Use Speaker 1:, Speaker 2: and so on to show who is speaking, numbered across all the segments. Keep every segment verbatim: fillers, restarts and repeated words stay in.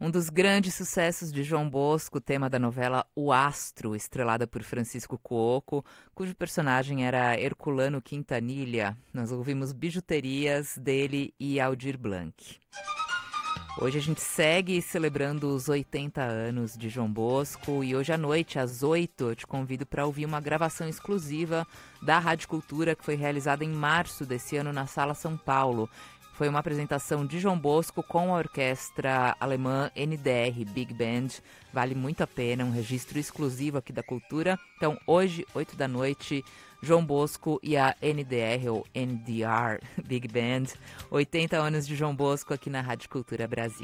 Speaker 1: Um dos grandes sucessos de João Bosco, tema da novela O Astro, estrelada por Francisco Cuoco, cujo personagem era Herculano Quintanilha. Nós ouvimos Bijuterias dele e Aldir Blanc. Hoje a gente segue celebrando os oitenta anos de João Bosco e hoje à noite, às oito, eu te convido para ouvir uma gravação exclusiva da Rádio Cultura que foi realizada em março desse ano na Sala São Paulo. Foi uma apresentação de João Bosco com a orquestra alemã N D R Big Band. Vale muito a pena, um registro exclusivo aqui da Cultura. Então, hoje, oito da noite, João Bosco e a N D R, ou N D R Big Band. oitenta anos de João Bosco aqui na Rádio Cultura Brasil.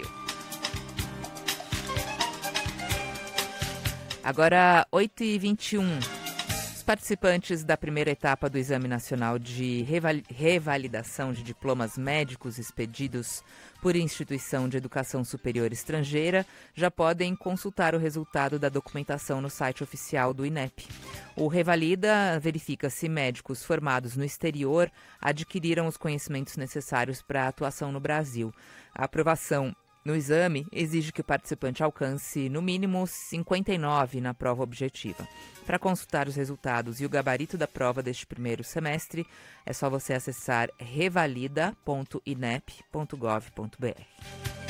Speaker 1: Agora, oito e vinte e um. Participantes da primeira etapa do Exame Nacional de Reval- Revalidação de Diplomas Médicos expedidos por instituição de educação superior estrangeira já podem consultar o resultado da documentação no site oficial do INEP. O Revalida verifica se médicos formados no exterior adquiriram os conhecimentos necessários para a atuação no Brasil. A aprovação no exame, exige que o participante alcance, no mínimo, cinquenta e nove na prova objetiva. Para consultar os resultados e o gabarito da prova deste primeiro semestre, é só você acessar revalida ponto inep ponto gov ponto br.